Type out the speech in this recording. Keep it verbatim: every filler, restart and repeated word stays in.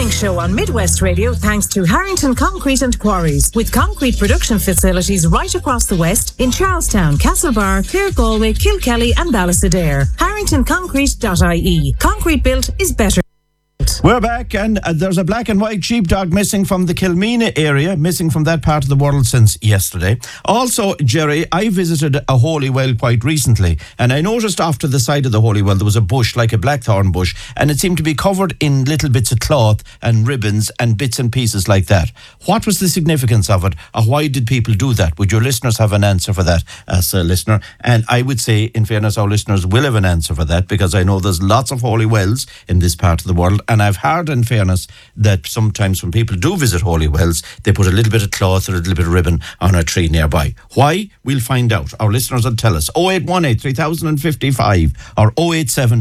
morning show on Midwest Radio thanks to Harrington Concrete and Quarries, with concrete production facilities right across the West in Charlestown, Castlebar, Clare, Galway, Kilkelly and Ballysadare. harrington concrete dot I E. Concrete built is better. We're back, and uh, there's a black and white sheepdog missing from the Kilmeena area, missing from that part of the world since yesterday. Also, Jerry, I visited a holy well quite recently, and I noticed off to the side of the holy well there was a bush, like a blackthorn bush, and it seemed to be covered in little bits of cloth and ribbons and bits and pieces like that. What was the significance of it, or why did people do that? Would your listeners have an answer for that as a listener? And I would say, in fairness, our listeners will have an answer for that, because I know there's lots of holy wells in this part of the world, and I've heard, in fairness, that sometimes when people do visit holy wells, they put a little bit of cloth or a little bit of ribbon on a tree nearby. Why? We'll find out. Our listeners will tell us. oh eight one eight, three thousand fifty-five or oh eight seven